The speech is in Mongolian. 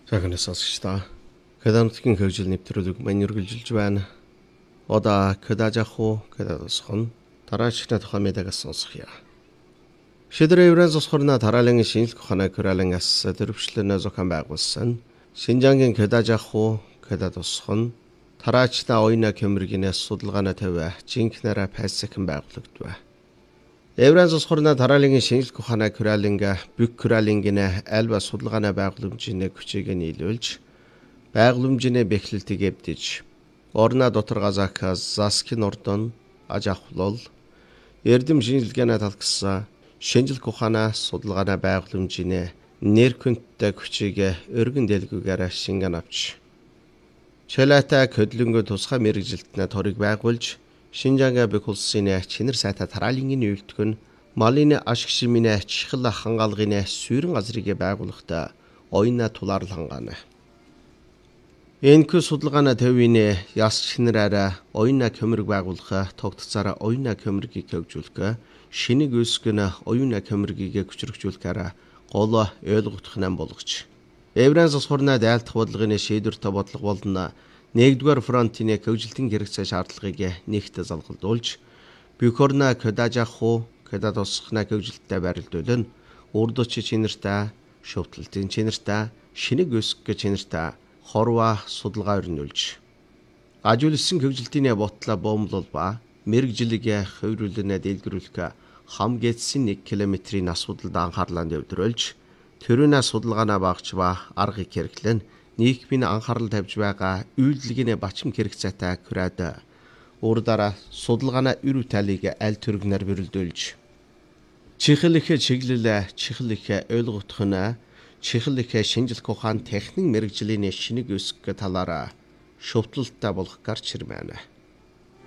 Сайхан сонсогчдоо. Кэданутгийн хөгжил нэвтрүүлэг мань үргэлжилж байна. Одоо кэдажаху кэдадосхон тараачны тухай мэдээгээ сонсгоё. Шийдвэр еврейн зосхорна тараалын шинжлэх ухааны куралын ас төрөвчлөнөө зохион байгуулсан Шинжангийн кэдажаху кэдадосхон тараачны оюуна кэмэргинээс судалгааны тавь жинхнэрэ пайсахан байгуулагдав. Еврейн зосхорна тараалын шинжлэх ухааны куралын бүх куралын альва судалгааны байгууламжийн хүчийг нийлүүлж байгууламжийн бэхлэлтийг эвдэж орна дотор газак заскин ордон ажахлол эрдэм шинжилгээний талхсан шинжлэх ухааны судалгааны байгууламжийн нэрхэнтэй хүчийг өргөн дэлгүүгээр шингэн авч чөлөөтэй хөдөлгөөнгөө тусгай мэрэгжилтнээ торыг байгуулж Шинжангийн бүх улсын чинэр сайтай тараалын үйлдэх нь малын ашиг шимийн чихэл хангаалгын суурин газрыг байгуулахдаа оюуна тулаарл хангаана. Энэхүү судалгааны төвийн яс чинэрээр оюуна көмөрг байгуулах тогтцоор оюуна көмөргийг хөгжүүлэх шинийг үүсгэн оюуна көмөргийг хүчрхжүүлэхээр гол ойлгогдох нам болгож Еврейн зосхорны дайлдах бодлогын шийдвэртэй бодлого болно. Нэгдүгээр фронтын хөгжилтийн хэрэгцээ шаардлагыг нэгт залгуулж бүх орны кэдажаху кэдадосхны хөгжилтөд барилдуулна. Урдч чинэртэй, шөвтөлтийн чинэртэй, шинийг өсгөх чинэртэй хорва судалгаа өрнүүлж ажиулсан хөгжилтийн ботлоо боомлол ба мэрэгжилийг хувирлуулнаа дэлгэрүүлэх хам гээдсэн 1 км-ийн асуудалд анхаарлаа төвлөрүүлж төрөний судалгаанаа багч ба аргыг хэрэглэн нийгмийн анхаарал тавьж байгаа үйлдэлгийн бачим хэрэгцээтэй хүрээд урдаараа судалгааны ür талыг аль төргнөр бэрэлдүүлж чихэл их чиглэл чихэл их ойлгогдох нь чихэл их шинжлэх ухааны техник мэрэгжлийн шинийг өсгөх талаараа шөвтлөлттэй болох гарч ирмээр.